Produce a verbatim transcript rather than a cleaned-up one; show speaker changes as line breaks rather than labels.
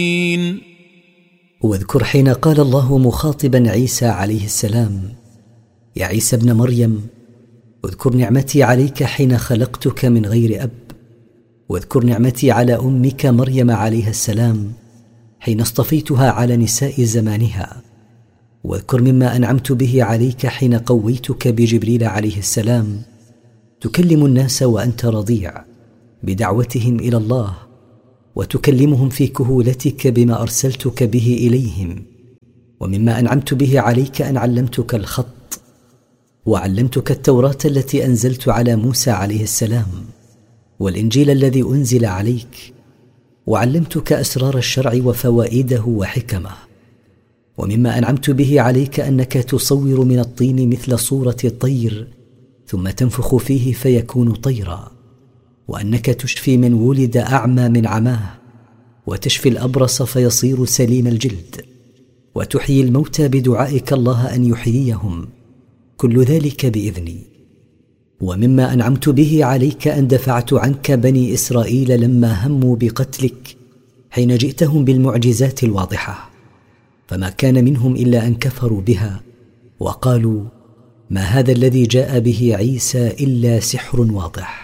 واذكر حين قال الله مخاطبا عيسى عليه السلام: يا عيسى ابن مريم، اذكر نعمتي عليك حين خلقتك من غير أب، واذكر نعمتي على أمك مريم عليها السلام حين اصطفيتها على نساء زمانها، واذكر مما أنعمت به عليك حين قويتك بجبريل عليه السلام تكلم الناس وأنت رضيع بدعوتهم إلى الله، وتكلمهم في كهولتك بما أرسلتك به إليهم. ومما أنعمت به عليك أن علمتك الخط، وعلمتك التوراة التي أنزلت على موسى عليه السلام، والإنجيل الذي أنزل عليك، وعلمتك أسرار الشرع وفوائده وحكمه. ومما أنعمت به عليك أنك تصور من الطين مثل صورة الطير ثم تنفخ فيه فيكون طيرا، وأنك تشفي من ولد أعمى من عماه، وتشفي الأبرص فيصير سليم الجلد، وتحيي الموتى بدعائك الله أن يحييهم، كل ذلك بإذني. ومما أنعمت به عليك أن دفعت عنك بني إسرائيل لما هموا بقتلك حين جئتهم بالمعجزات الواضحة، فما كان منهم إلا أن كفروا بها وقالوا: ما هذا الذي جاء به عيسى إلا سحر واضح.